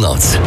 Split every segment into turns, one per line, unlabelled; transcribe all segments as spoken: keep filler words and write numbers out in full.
Północ.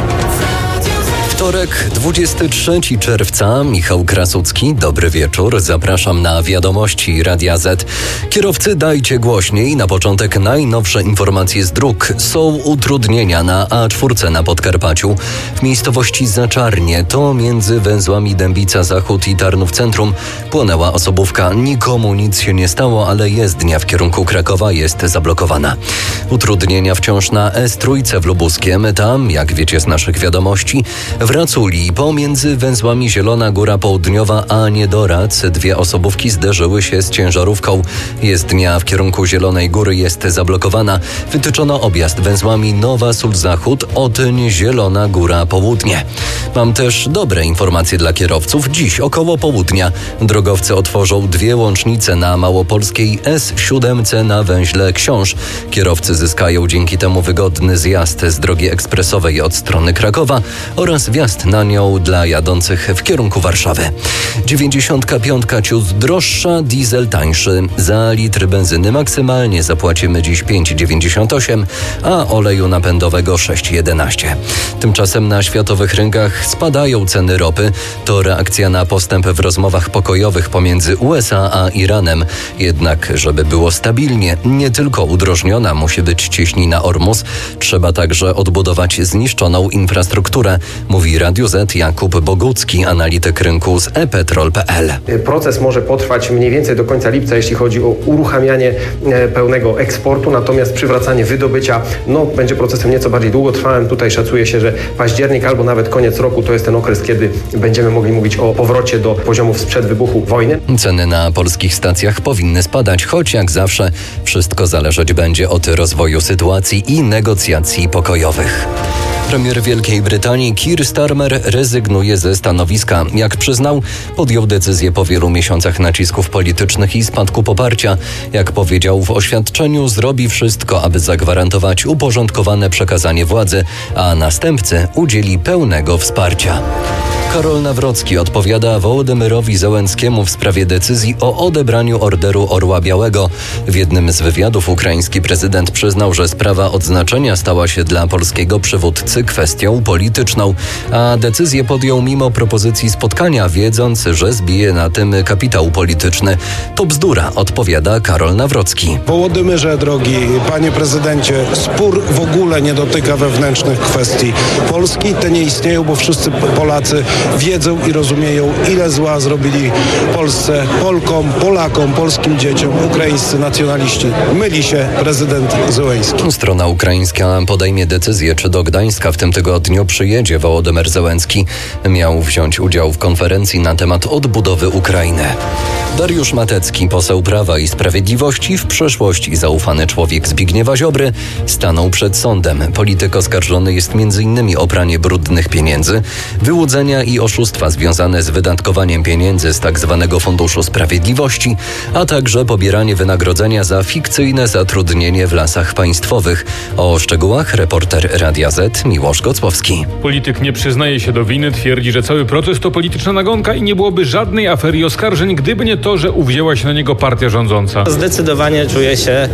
Wtorek, dwudziestego trzeciego czerwca. Michał Krasucki. Dobry wieczór. Zapraszam na wiadomości Radia Z. Kierowcy, dajcie głośniej. Na początek najnowsze informacje z dróg. Są utrudnienia na A cztery na Podkarpaciu. W miejscowości Zaczarnie, to między węzłami Dębica Zachód i Tarnów Centrum, płonęła osobówka. Nikomu nic się nie stało, ale jezdnia w kierunku Krakowa jest zablokowana. Utrudnienia wciąż na S trzy w Lubuskiem. Tam, jak wiecie z naszych wiadomości, w Raculi pomiędzy węzłami Zielona Góra Południowa a Niedorac dwie osobówki zderzyły się z ciężarówką. Jezdnia w kierunku Zielonej Góry jest zablokowana. Wytyczono objazd węzłami Nowa Sól Zachód, Otyń, Zielona Góra Południe. Mam też dobre informacje dla kierowców. Dziś około południa drogowcy otworzą dwie łącznice na małopolskiej S siedem na węźle Książ. Kierowcy zyskają dzięki temu wygodny zjazd z drogi ekspresowej od strony Krakowa oraz wjazd na nią dla jadących w kierunku Warszawy. dziewięćdziesiątka piątka ciut droższa, diesel tańszy. Za litr benzyny maksymalnie zapłacimy dziś pięć dziewięćdziesiąt osiem, a oleju napędowego sześć jedenaście. Tymczasem na światowych rynkach spadają ceny ropy. To reakcja na postęp w rozmowach pokojowych pomiędzy U S A a Iranem. Jednak, żeby było stabilnie, nie tylko udrożniona musi być cieśnina Ormus, trzeba także odbudować zniszczoną infrastrukturę, mówi Radio Z Jakub Bogucki, analityk rynku z e petrol kropka p l.
Proces może potrwać mniej więcej do końca lipca, jeśli chodzi o uruchamianie pełnego eksportu, natomiast przywracanie wydobycia no, będzie procesem nieco bardziej długotrwałym. Tutaj szacuje się, że październik albo nawet koniec roku to jest ten okres, kiedy będziemy mogli mówić o powrocie do poziomów sprzed wybuchu wojny.
Ceny na polskich stacjach powinny spadać, choć jak zawsze wszystko zależeć będzie od rozwoju sytuacji i negocjacji pokojowych. Premier Wielkiej Brytanii Keir Starmer rezygnuje ze stanowiska. Jak przyznał, podjął decyzję po wielu miesiącach nacisków politycznych i spadku poparcia. Jak powiedział w oświadczeniu, zrobi wszystko, aby zagwarantować uporządkowane przekazanie władzy, a następcy udzieli pełnego wsparcia. Karol Nawrocki odpowiada Wołodymyrowi Zełenskiemu w sprawie decyzji o odebraniu Orderu Orła Białego. W jednym z wywiadów ukraiński prezydent przyznał, że sprawa odznaczenia stała się dla polskiego przywódcy kwestią polityczną, a decyzję podjął mimo propozycji spotkania, wiedząc, że zbije na tym kapitał polityczny. To bzdura, odpowiada Karol Nawrocki.
Wołodymyrze, drogi panie prezydencie, spór w ogóle nie dotyka wewnętrznych kwestii Polski. Te nie istnieją, bo wszyscy Polacy wiedzą i rozumieją, ile zła zrobili Polsce, Polkom, Polakom, polskim dzieciom, ukraińscy nacjonaliści. Myli się prezydent Zełenski.
Strona ukraińska podejmie decyzję, czy do Gdańska w tym tygodniu przyjedzie Wołodymyr Zełenski. Miał wziąć udział w konferencji na temat odbudowy Ukrainy. Dariusz Matecki, poseł Prawa i Sprawiedliwości, w przeszłości zaufany człowiek Zbigniewa Ziobry, stanął przed sądem. Polityk oskarżony jest między innymi o pranie brudnych pieniędzy, wyłudzenia i oszustwa związane z wydatkowaniem pieniędzy z tzw. Funduszu Sprawiedliwości, a także pobieranie wynagrodzenia za fikcyjne zatrudnienie w Lasach Państwowych. O szczegółach reporter Radia Z Miłosz Gocłowski.
Polityk nie przyznaje się do winy, twierdzi, że cały proces to polityczna nagonka i nie byłoby żadnej afery i oskarżeń, gdyby nie to, że uwzięła się na niego partia rządząca.
Zdecydowanie czuję się,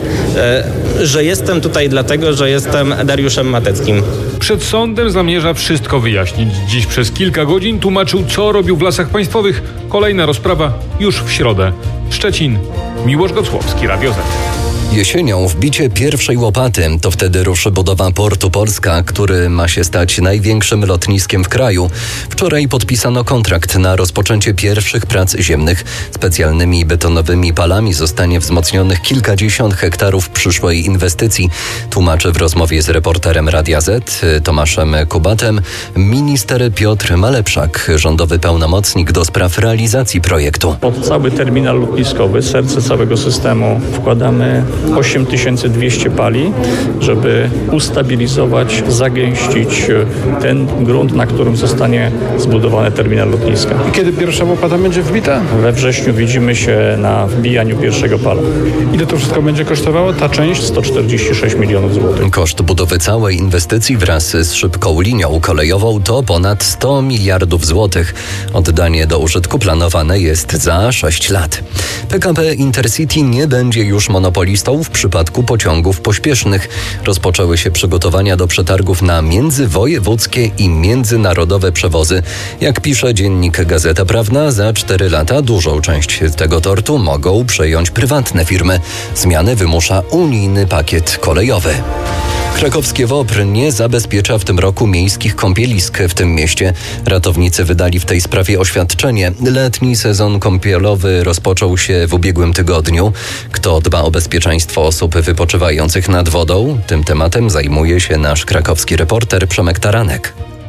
że jestem tutaj dlatego, że jestem Dariuszem Mateckim.
Przed sądem zamierza wszystko wyjaśnić. Dziś przez kilka godzin tłumaczył, co robił w Lasach Państwowych. Kolejna rozprawa już w środę. Szczecin. Miłosz Gocłowski, Radio Z.
Jesienią wbicie pierwszej łopaty, to wtedy ruszy budowa Portu Polska, który ma się stać największym lotniskiem w kraju. Wczoraj podpisano kontrakt na rozpoczęcie pierwszych prac ziemnych. Specjalnymi betonowymi palami zostanie wzmocnionych kilkadziesiąt hektarów przyszłej inwestycji. Tłumaczy w rozmowie z reporterem Radia Z Tomaszem Kubatem minister Piotr Malepszak, rządowy pełnomocnik do spraw realizacji projektu.
Pod cały terminal lotniskowy, serce całego systemu, wkładamy osiem tysięcy dwieście pali, żeby ustabilizować, zagęścić ten grunt, na którym zostanie zbudowany terminal lotniska.
I kiedy pierwsza łopata będzie wbita?
We wrześniu widzimy się na wbijaniu pierwszego pala.
Ile to wszystko będzie kosztowało, ta część?
sto czterdzieści sześć milionów złotych.
Koszt budowy całej inwestycji wraz z szybką linią kolejową to ponad sto miliardów złotych. Oddanie do użytku planowane jest za sześć lat. P K P Intercity nie będzie już monopolistą został w przypadku pociągów pośpiesznych. Rozpoczęły się przygotowania do przetargów na międzywojewódzkie i międzynarodowe przewozy. Jak pisze dziennik Gazeta Prawna, za cztery lata dużą część tego tortu mogą przejąć prywatne firmy. Zmiany wymusza unijny pakiet kolejowy. Krakowskie WOPR nie zabezpiecza w tym roku miejskich kąpielisk w tym mieście. Ratownicy wydali w tej sprawie oświadczenie. Letni sezon kąpielowy rozpoczął się w ubiegłym tygodniu. Kto dba o bezpieczeństwo osób wypoczywających nad wodą? Tym tematem zajmuje się nasz krakowski reporter Przemek Taranek.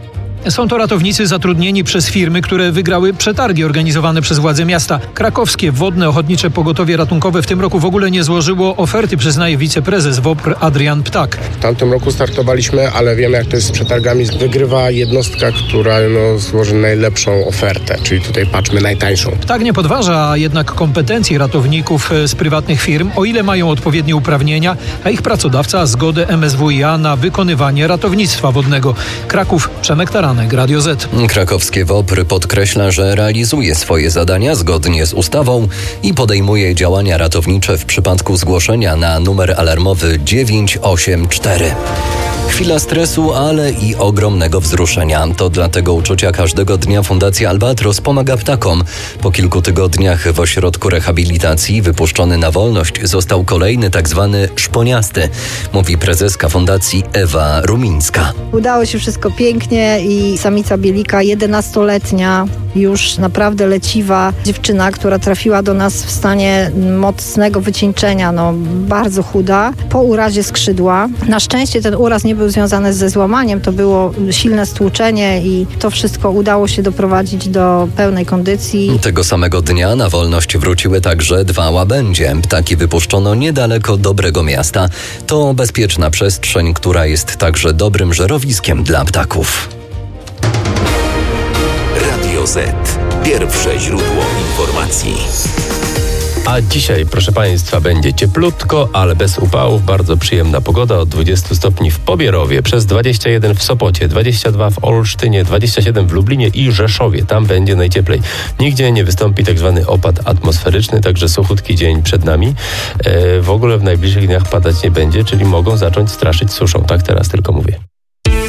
Są to ratownicy zatrudnieni przez firmy, które wygrały przetargi organizowane przez władze miasta. Krakowskie Wodne Ochotnicze Pogotowie Ratunkowe w tym roku w ogóle nie złożyło oferty, przyznaje wiceprezes WOPR Adrian Ptak.
W tamtym roku startowaliśmy, ale wiemy, jak to jest z przetargami. Wygrywa jednostka, która no, złoży najlepszą ofertę, czyli tutaj patrzmy najtańszą.
Ptak nie podważa jednak kompetencji ratowników z prywatnych firm, o ile mają odpowiednie uprawnienia, a ich pracodawca zgodę M S W i A na wykonywanie ratownictwa wodnego. Kraków, Przemek Taranek. Radio Z.
Krakowskie WOPR podkreśla, że realizuje swoje zadania zgodnie z ustawą i podejmuje działania ratownicze w przypadku zgłoszenia na numer alarmowy dziewięć osiem cztery. Chwila stresu, ale i ogromnego wzruszenia. To dla tego uczucia każdego dnia Fundacja Albatros pomaga ptakom. Po kilku tygodniach w ośrodku rehabilitacji wypuszczony na wolność został kolejny tak zwany szponiasty, mówi prezeska fundacji Ewa Rumińska.
Udało się wszystko pięknie i samica bielika, jedenastoletnia, już naprawdę leciwa dziewczyna, która trafiła do nas w stanie mocnego wycieńczenia, no bardzo chuda, po urazie skrzydła. Na szczęście ten uraz nie był związany ze złamaniem, to było silne stłuczenie i to wszystko udało się doprowadzić do pełnej kondycji.
Tego samego dnia na wolność wróciły także dwa łabędzie. Ptaki wypuszczono niedaleko Dobrego Miasta. To bezpieczna przestrzeń, która jest także dobrym żerowiskiem dla ptaków.
Radio Z. Pierwsze źródło informacji.
A dzisiaj, proszę Państwa, będzie cieplutko, ale bez upałów. Bardzo przyjemna pogoda od dwudziestu stopni w Pobierowie, przez dwadzieścia jeden w Sopocie, dwadzieścia dwa w Olsztynie, dwadzieścia siedem w Lublinie i Rzeszowie. Tam będzie najcieplej. Nigdzie nie wystąpi tak zwany opad atmosferyczny, także suchutki dzień przed nami. E, w ogóle w najbliższych dniach padać nie będzie, czyli mogą zacząć straszyć suszą. Tak teraz tylko mówię.